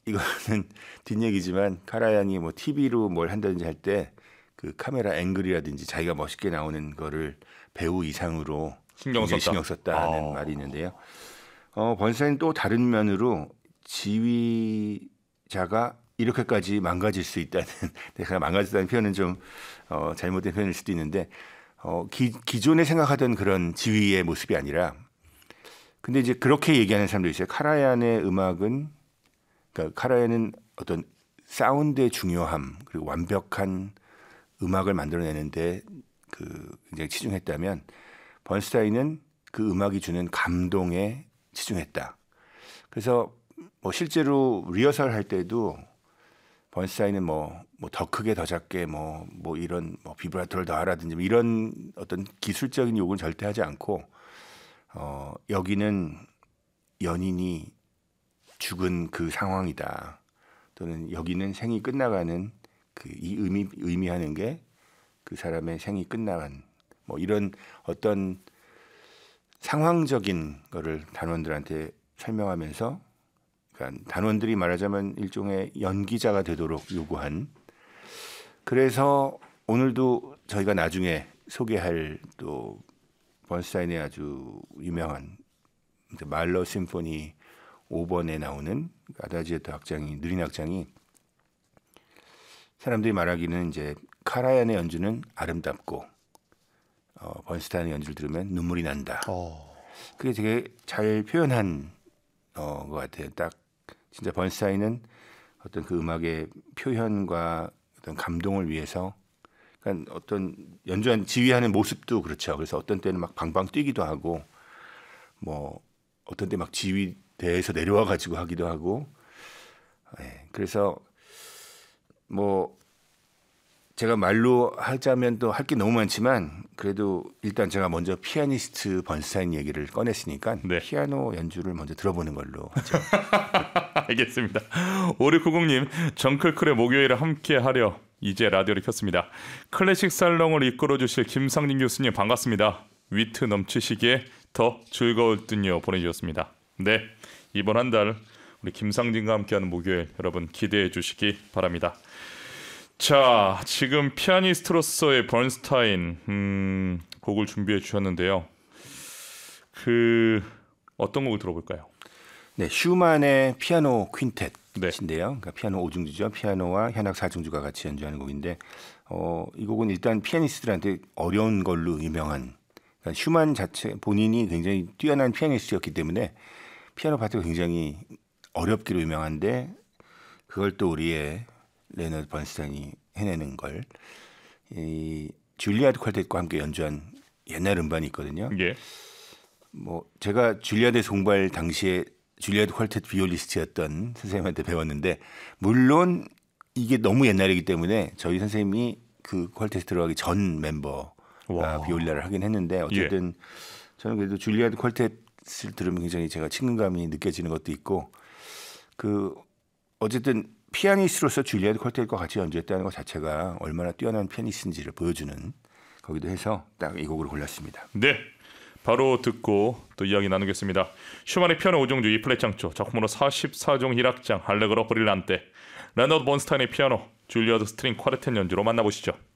이거는 뒷얘기지만 카라얀이 뭐 TV로 뭘 한다든지 할 때 그 카메라 앵글이라든지 자기가 멋있게 나오는 거를 배우 이상으로 신경 썼다는 말이 있는데요. 번스타인은 또 다른 면으로 지휘자가 이렇게까지 망가질 수 있다는 내가 망가졌다는 표현은 좀 잘못된 표현일 수도 있는데 기존에 생각하던 그런 지휘의 모습이 아니라 근데 이제 그렇게 얘기하는 사람도 있어요. 카라얀의 음악은 그러니까 카라얀은 어떤 사운드의 중요함 그리고 완벽한 음악을 만들어내는데 굉장히 치중했다면 번스타인은 그 음악이 주는 감동에 치중했다. 그래서 뭐 실제로 리허설 할 때도 번스타인은 뭐 더 크게 더 작게 뭐 이런 뭐 비브라토를 더 하라든지 뭐 이런 어떤 기술적인 요구는 절대 하지 않고 여기는 연인이 죽은 그 상황이다. 또는 여기는 생이 끝나가는 이 의미하는 게 그 사람의 생이 끝나간 뭐 이런 어떤 상황적인 거를 단원들한테 설명하면서 그러니까 단원들이 말하자면 일종의 연기자가 되도록 요구한 그래서 오늘도 저희가 나중에 소개할 또 번스타인의 아주 유명한 말러 심포니 5번에 나오는 아다지에토 악장이 느린 악장이 사람들이 말하기는 이제 카라얀의 연주는 아름답고 번스타인의 연주를 들으면 눈물이 난다. 그게 되게 잘 표현한 것 같아요. 딱 진짜 번스타인은 어떤 그 음악의 표현과 어떤 감동을 위해서 그러니까 어떤 연주한 지휘하는 모습도 그렇죠. 그래서 어떤 때는 막 방방 뛰기도 하고 뭐 어떤 때 막 지휘대에서 내려와 가지고 하기도 하고 그래서 뭐 제가 말로 하자면 또 할 게 너무 많지만 그래도 일단 제가 먼저 피아니스트 번스타인 얘기를 꺼냈으니까 피아노 연주를 먼저 들어보는 걸로 하죠. 알겠습니다. 5690님 정클클의 목요일을 함께 하려 이제 라디오를 켰습니다. 클래식 살롱을 이끌어 주실 김상진 교수님 반갑습니다. 위트 넘치시기에 더 즐거울 듯요 보내주셨습니다. 네, 이번 한 달 우리 김상진과 함께하는 목요일 여러분 기대해 주시기 바랍니다. 자, 지금 피아니스트로서의 번스타인 곡을 준비해 주셨는데요. 어떤 곡을 들어볼까요? 네, 슈만의 피아노 퀸텟인데요. 그러니까 피아노 5중주죠. 피아노와 현악 4중주가 같이 연주하는 곡인데 이 곡은 일단 피아니스트들한테 어려운 걸로 유명한 그러니까 슈만 자체 본인이 굉장히 뛰어난 피아니스트였기 때문에 피아노 파트가 굉장히 어렵기로 유명한데 그걸 또 우리의 레너드 번스타인이 해내는 걸 이 줄리아드 퀄텟과 함께 연주한 옛날 음반이 있거든요. 예. 뭐 제가 줄리아드에서 공부할 당시에 줄리아드 퀄텟 비올리스트였던 선생님한테 배웠는데 물론 이게 너무 옛날이기 때문에 저희 선생님이 그 퀄텟 들어가기 전 멤버가 비올라를 하긴 했는데 어쨌든 저는 그래도 줄리아드 퀄텟을 들으면 굉장히 제가 친근감이 느껴지는 것도 있고 어쨌든 피아니스트로서 줄리아드 퀄텟과 같이 연주했다는 것 자체가 얼마나 뛰어난 피아니스트인지를 보여주는 거기도 해서 딱 이 곡으로 골랐습니다. 네, 바로 듣고 또 이야기 나누겠습니다. 슈만의 피아노 5중주 E 플랫 장조 작품으로 44종 1악장 알레그로 브릴란테 레너드 번스타인의 피아노 줄리아드 스트링 쿼르텟 연주로 만나보시죠.